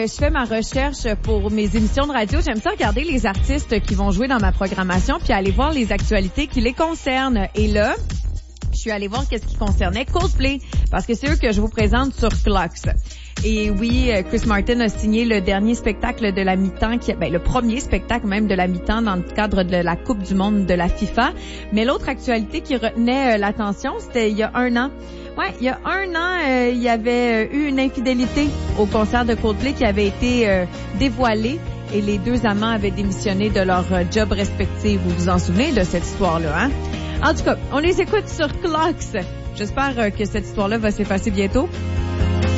je fais ma recherche pour mes émissions de radio, j'aime ça regarder les artistes qui vont jouer dans ma programmation puis aller voir les actualités qui les concernent. Et là, je suis allée voir qu'est-ce qui concernait Coldplay parce que c'est eux que je vous présente sur Clocks. Et oui, Chris Martin a signé le dernier spectacle de la mi-temps, le premier spectacle même de la mi-temps dans le cadre de la Coupe du monde de la FIFA. Mais l'autre actualité qui retenait l'attention, c'était il y a un an. Ouais, il y a un an, il y avait eu une infidélité au concert de Coldplay qui avait été dévoilée et les deux amants avaient démissionné de leur job respectif. Vous vous en souvenez de cette histoire-là, hein? En tout cas, on les écoute sur Clocks. J'espère que cette histoire-là va s'effacer bientôt.